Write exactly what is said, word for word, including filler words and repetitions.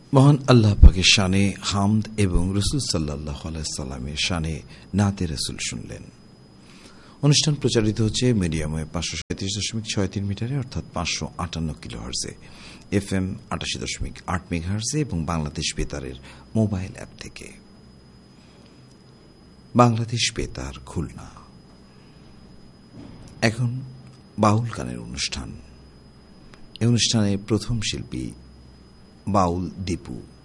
মহান আল্লাহ পাকের শানে হামদ এবং রসুল সাল্লাল্লাহু আলাইহি সাল্লামের শানে নাতে রসুল শুনলেন। অনুষ্ঠান প্রচারিত হচ্ছে মিডিয়ামে পাঁচশো সাঁত্রিশ দশমিক ছয় তিন মিটারে অর্থাৎ পাঁচশো আটান্ন কিলো হার্জে, এফ এম আটাশি দশমিক আট মেগা হার্জে এবং বাংলাদেশ বেতারের মোবাইল অ্যাপ থেকে। বাংলাদেশ বেতার খুলনা। এখন বাউল গানের অনুষ্ঠান। এই অনুষ্ঠানে প্রথম শিল্পী বাউল দীপু।